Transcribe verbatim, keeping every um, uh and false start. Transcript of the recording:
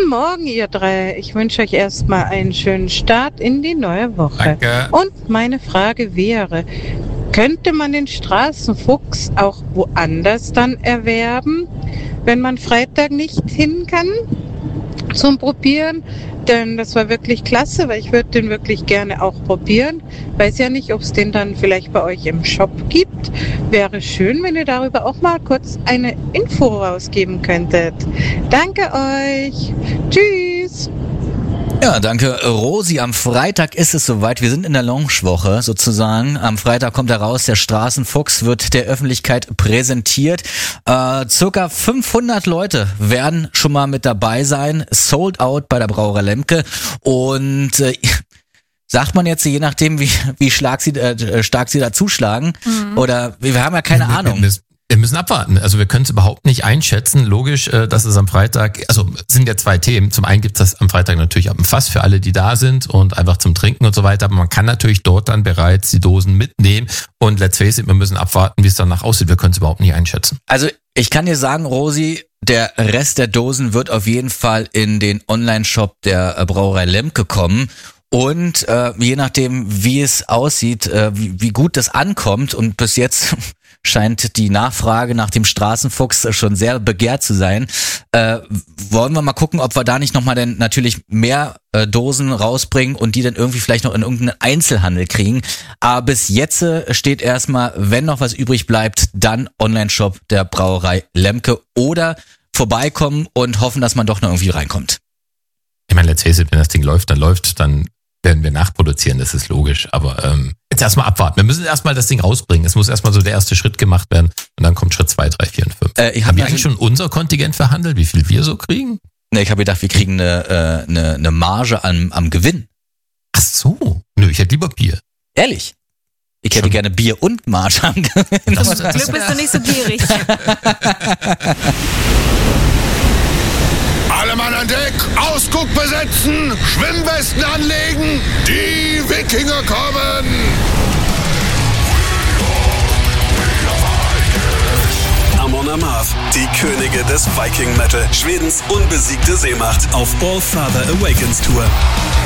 Guten Morgen, ihr drei. Ich wünsche euch erstmal einen schönen Start in die neue Woche. Danke. Und meine Frage wäre, könnte man den Straßenfuchs auch woanders dann erwerben, wenn man Freitag nicht hin kann zum Probieren? Denn das war wirklich klasse, weil ich würde den wirklich gerne auch probieren. Weiß ja nicht, ob es den dann vielleicht bei euch im Shop gibt. Wäre schön, wenn ihr darüber auch mal kurz eine Info rausgeben könntet. Danke euch. Tschüss. Ja, danke Rosi. Am Freitag ist es soweit. Wir sind in der Launchwoche sozusagen. Am Freitag kommt heraus, der Straßenfuchs wird der Öffentlichkeit präsentiert. Äh, circa fünfhundert Leute werden schon mal mit dabei sein. Sold out bei der Brauerei Lemke. Und äh, sagt man jetzt, je nachdem, wie, wie stark sie, äh, stark sie da zuschlagen? Mhm. Oder wir haben ja keine wir, Ahnung. Wir, wir müssen abwarten. Also wir können es überhaupt nicht einschätzen. Logisch, äh, dass es am Freitag, also sind ja zwei Themen. Zum einen gibt es das am Freitag natürlich ab dem Fass für alle, die da sind und einfach zum Trinken und so weiter. Aber man kann natürlich dort dann bereits die Dosen mitnehmen. Und let's face it, wir müssen abwarten, wie es danach aussieht. Wir können es überhaupt nicht einschätzen. Also ich kann dir sagen, Rosi, der Rest der Dosen wird auf jeden Fall in den Online-Shop der Brauerei Lemke kommen. Und äh, je nachdem, wie es aussieht, äh, wie, wie gut das ankommt, und bis jetzt scheint die Nachfrage nach dem Straßenfuchs schon sehr begehrt zu sein, äh, wollen wir mal gucken, ob wir da nicht nochmal dann natürlich mehr äh, Dosen rausbringen und die dann irgendwie vielleicht noch in irgendeinen Einzelhandel kriegen. Aber bis jetzt äh, steht erstmal, wenn noch was übrig bleibt, dann Online-Shop der Brauerei Lemke oder vorbeikommen und hoffen, dass man doch noch irgendwie reinkommt. Ich meine, let's face it, wenn das Ding läuft, dann läuft, dann werden wir nachproduzieren, das ist logisch. Aber ähm, jetzt erstmal abwarten. Wir müssen erstmal das Ding rausbringen. Es muss erstmal so der erste Schritt gemacht werden und dann kommt Schritt zwei, drei, vier und fünf. Äh, ich hab Haben wir eigentlich schon unser Kontingent verhandelt, wie viel wir so kriegen? Ne, ich habe gedacht, wir kriegen eine, äh, eine, eine Marge am, am Gewinn. Ach so. Nö, ich hätte lieber Bier. Ehrlich? Ich hätte schon gerne Bier und Marge am Gewinn. Zum Glück bist du nicht so gierig. Alle Mann an Deck, Ausguck besetzen, Schwimmwesten anlegen, die Wikinger kommen! Amon Amarth, die Könige des Viking Metal, Schwedens unbesiegte Seemacht auf All Father Awakens Tour.